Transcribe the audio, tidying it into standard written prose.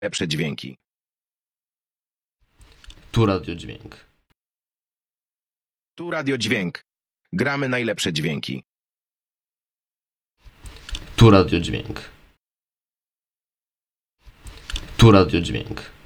Lepsze dźwięki. Tu radiodźwięk. Tu radiodźwięk. Gramy najlepsze dźwięki. Tu radiodźwięk. Tu radiodźwięk.